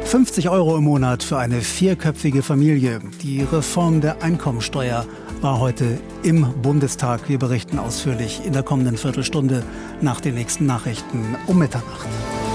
50 € im Monat für eine vierköpfige Familie. Die Reform der Einkommensteuer war heute im Bundestag. Wir berichten ausführlich in der kommenden Viertelstunde nach den nächsten Nachrichten um Mitternacht.